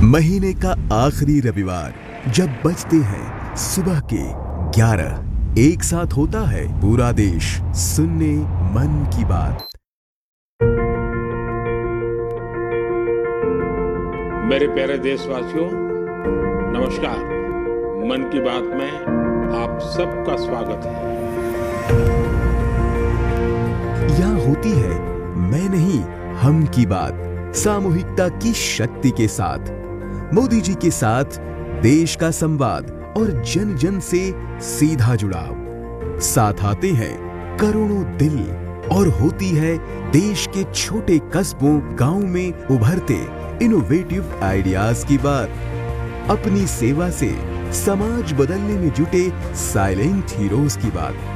महीने का आखिरी रविवार जब बजते हैं सुबह के 11, एक साथ होता है पूरा देश सुनने मन की बात। मेरे प्यारे देशवासियों, नमस्कार। मन की बात में आप सबका स्वागत है। यहाँ होती है मैं नहीं हम की बात, सामूहिकता की शक्ति के साथ, मोदी जी के साथ देश का संवाद और जन जन से सीधा जुड़ाव। साथ आते हैं करोड़ों दिल और होती है देश के छोटे कस्बों गांव में उभरते इनोवेटिव आइडियाज की बात। अपनी सेवा से समाज बदलने में जुटे साइलेंट हीरोज की बात।